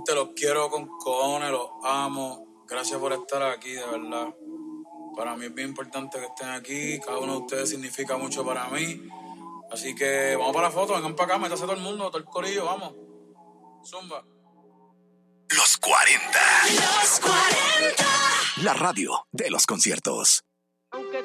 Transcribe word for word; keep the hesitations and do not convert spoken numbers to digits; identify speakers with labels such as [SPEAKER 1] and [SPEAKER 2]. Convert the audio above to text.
[SPEAKER 1] gente, los quiero con cojones, los amo. Gracias por estar aquí, de verdad. Para mí es bien importante que estén aquí. Cada uno de ustedes significa mucho para mí. Así que vamos para la foto, vengan para acá, métase todo el mundo, todo el corillo, vamos. Zumba.
[SPEAKER 2] Los cuarenta.
[SPEAKER 3] Los cuarenta.
[SPEAKER 2] La radio de los conciertos.